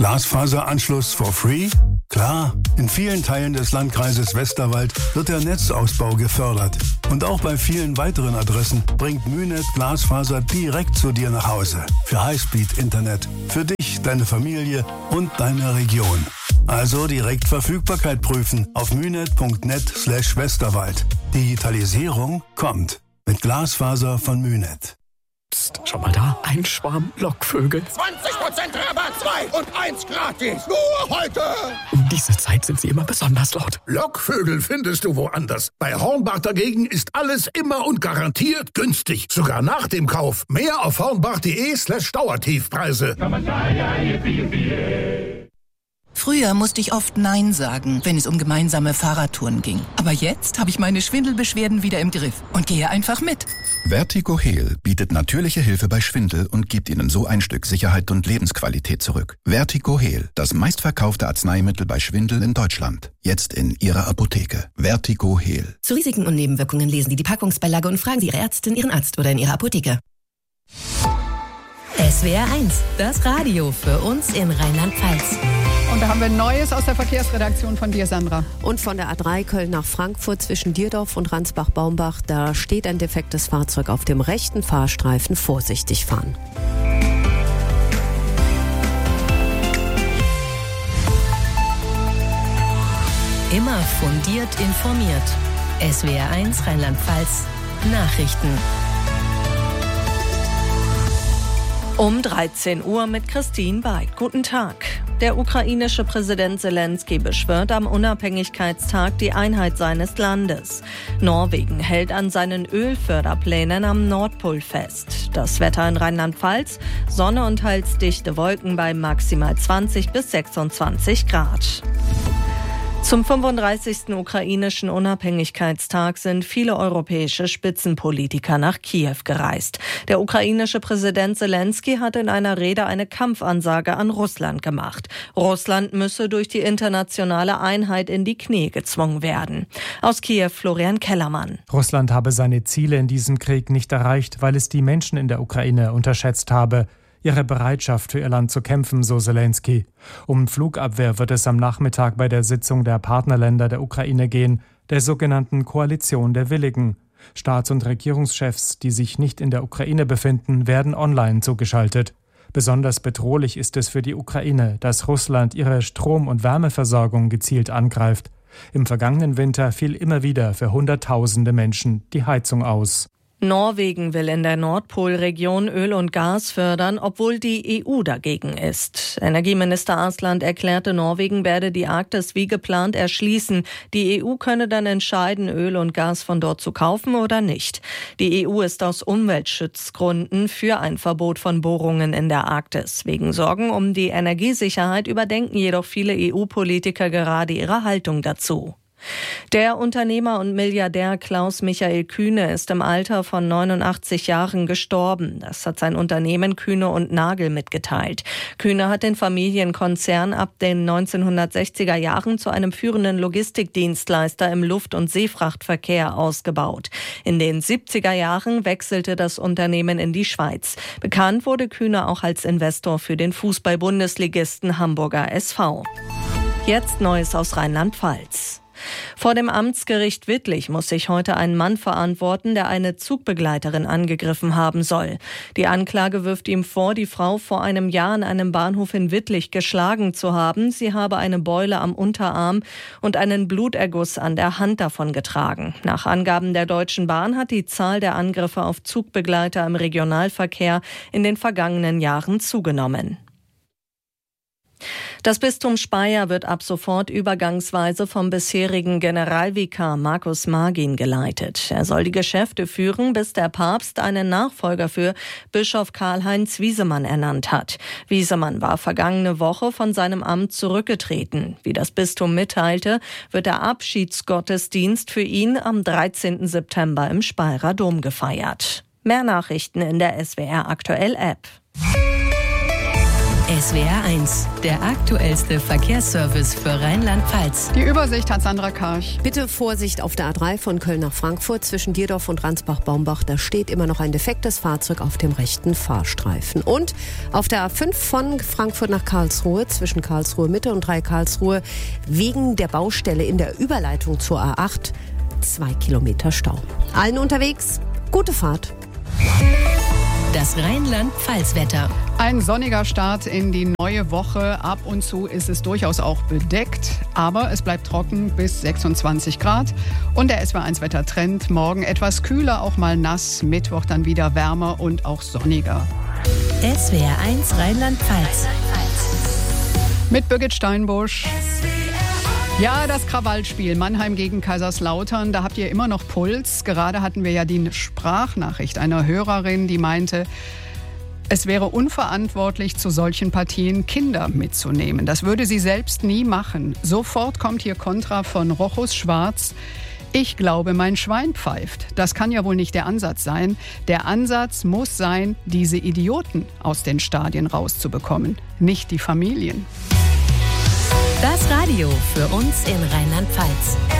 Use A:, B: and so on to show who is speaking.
A: Glasfaseranschluss for free? Klar, in vielen Teilen des Landkreises Westerwald wird der Netzausbau gefördert. Und auch bei vielen weiteren Adressen bringt Mynet Glasfaser direkt zu dir nach Hause. Für Highspeed-Internet. Für dich, deine Familie und deine Region. Also direkt Verfügbarkeit prüfen auf mynet.net/Westerwald. Digitalisierung kommt. Mit Glasfaser von Mynet.
B: Psst, schau mal da, ein Schwarm Lockvögel.
C: 20% Rabatt, 2 und 1 gratis. Nur heute.
B: Um diese Zeit sind sie immer besonders laut.
C: Lockvögel findest du woanders. Bei Hornbach dagegen ist alles immer und garantiert günstig. Sogar nach dem Kauf. Mehr auf hornbach.de/Dauertiefpreise.
D: Früher musste ich oft Nein sagen, wenn es um gemeinsame Fahrradtouren ging. Aber jetzt habe ich meine Schwindelbeschwerden wieder im Griff und gehe einfach mit.
E: Vertigo Heal bietet natürliche Hilfe bei Schwindel und gibt Ihnen so ein Stück Sicherheit und Lebensqualität zurück. Vertigo Heal, das meistverkaufte Arzneimittel bei Schwindel in Deutschland. Jetzt in Ihrer Apotheke. Vertigo Heal.
F: Zu Risiken und Nebenwirkungen lesen Sie die Packungsbeilage und fragen Sie Ihre Ärztin, Ihren Arzt oder in Ihrer Apotheke. SWR 1, das Radio für uns in Rheinland-Pfalz.
G: Und da haben wir Neues aus der Verkehrsredaktion von dir, Sandra.
H: Und von der A3 Köln nach Frankfurt zwischen Dierdorf und Ransbach-Baumbach, da steht ein defektes Fahrzeug auf dem rechten Fahrstreifen. Vorsichtig fahren.
F: Immer fundiert informiert. SWR 1 Rheinland-Pfalz Nachrichten.
I: Um 13 Uhr mit Christine Weid. Guten Tag. Der ukrainische Präsident Zelensky beschwört am Unabhängigkeitstag die Einheit seines Landes. Norwegen hält an seinen Ölförderplänen am Nordpol fest. Das Wetter in Rheinland-Pfalz: Sonne und teils dichte Wolken bei maximal 20 bis 26 Grad. Zum 35. ukrainischen Unabhängigkeitstag sind viele europäische Spitzenpolitiker nach Kiew gereist. Der ukrainische Präsident Zelensky hat in einer Rede eine Kampfansage an Russland gemacht. Russland müsse durch die internationale Einheit in die Knie gezwungen werden. Aus Kiew Florian Kellermann.
J: Russland habe seine Ziele in diesem Krieg nicht erreicht, weil es die Menschen in der Ukraine unterschätzt habe. Ihre Bereitschaft für ihr Land zu kämpfen, so Zelensky. Um Flugabwehr wird es am Nachmittag bei der Sitzung der Partnerländer der Ukraine gehen, der sogenannten Koalition der Willigen. Staats- und Regierungschefs, die sich nicht in der Ukraine befinden, werden online zugeschaltet. Besonders bedrohlich ist es für die Ukraine, dass Russland ihre Strom- und Wärmeversorgung gezielt angreift. Im vergangenen Winter fiel immer wieder für Hunderttausende Menschen die Heizung aus.
I: Norwegen will in der Nordpolregion Öl und Gas fördern, obwohl die EU dagegen ist. Energieminister Aasland erklärte, Norwegen werde die Arktis wie geplant erschließen. Die EU könne dann entscheiden, Öl und Gas von dort zu kaufen oder nicht. Die EU ist aus Umweltschutzgründen für ein Verbot von Bohrungen in der Arktis. Wegen Sorgen um die Energiesicherheit überdenken jedoch viele EU-Politiker gerade ihre Haltung dazu. Der Unternehmer und Milliardär Klaus-Michael Kühne ist im Alter von 89 Jahren gestorben. Das hat sein Unternehmen Kühne und Nagel mitgeteilt. Kühne hat den Familienkonzern ab den 1960er Jahren zu einem führenden Logistikdienstleister im Luft- und Seefrachtverkehr ausgebaut. In den 70er Jahren wechselte das Unternehmen in die Schweiz. Bekannt wurde Kühne auch als Investor für den Fußball-Bundesligisten Hamburger SV. Jetzt Neues aus Rheinland-Pfalz. Vor dem Amtsgericht Wittlich muss sich heute ein Mann verantworten, der eine Zugbegleiterin angegriffen haben soll. Die Anklage wirft ihm vor, die Frau vor einem Jahr an einem Bahnhof in Wittlich geschlagen zu haben. Sie habe eine Beule am Unterarm und einen Bluterguss an der Hand davongetragen. Nach Angaben der Deutschen Bahn hat die Zahl der Angriffe auf Zugbegleiter im Regionalverkehr in den vergangenen Jahren zugenommen. Das Bistum Speyer wird ab sofort übergangsweise vom bisherigen Generalvikar Markus Margin geleitet. Er soll die Geschäfte führen, bis der Papst einen Nachfolger für Bischof Karl-Heinz Wiesemann ernannt hat. Wiesemann war vergangene Woche von seinem Amt zurückgetreten. Wie das Bistum mitteilte, wird der Abschiedsgottesdienst für ihn am 13. September im Speyerer Dom gefeiert. Mehr Nachrichten in der SWR Aktuell App.
F: SWR 1, der aktuellste Verkehrsservice für Rheinland-Pfalz.
G: Die Übersicht hat Sandra Karch.
H: Bitte Vorsicht auf der A3 von Köln nach Frankfurt zwischen Dierdorf und Ransbach-Baumbach. Da steht immer noch ein defektes Fahrzeug auf dem rechten Fahrstreifen. Und auf der A5 von Frankfurt nach Karlsruhe zwischen Karlsruhe Mitte und 3 Karlsruhe wegen der Baustelle in der Überleitung zur A8 2 Kilometer Stau. Allen unterwegs, gute Fahrt.
F: Das Rheinland-Pfalz-Wetter.
G: Ein sonniger Start in die neue Woche. Ab und zu ist es durchaus auch bedeckt, aber es bleibt trocken bis 26 Grad. Und der SWR1-Wettertrend: morgen etwas kühler, auch mal nass. Mittwoch dann wieder wärmer und auch sonniger.
F: SWR1 Rheinland-Pfalz.
G: Mit Birgit Steinbusch. Ja, das Krawallspiel Mannheim gegen Kaiserslautern, da habt ihr immer noch Puls. Gerade hatten wir ja die Sprachnachricht einer Hörerin, die meinte, es wäre unverantwortlich, zu solchen Partien Kinder mitzunehmen. Das würde sie selbst nie machen. Sofort kommt hier Kontra von Rochus Schwarz. Ich glaube, mein Schwein pfeift. Das kann ja wohl nicht der Ansatz sein. Der Ansatz muss sein, diese Idioten aus den Stadien rauszubekommen, nicht die Familien.
F: Das Radio für uns in Rheinland-Pfalz.